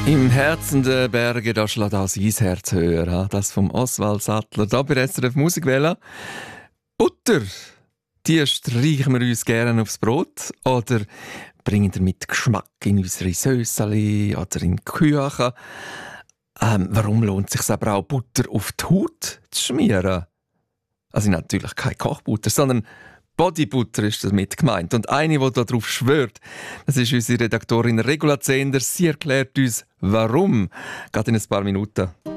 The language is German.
Im Herzen der Berge, da schlägt auch sein Herz höher. Das vom Oswald Sattler, da bei SRF Musikwelle. Butter, die streichen wir uns gerne aufs Brot oder bringen damit Geschmack in unsere Söseli oder in die Küche. Warum lohnt es sich aber auch, Butter auf die Haut zu schmieren? Also natürlich keine Kochbutter, sondern Bodybutter ist damit gemeint. Und eine, die darauf schwört, das ist unsere Redaktorin Regula Zehnder. Sie erklärt uns, warum. Geht in ein paar Minuten.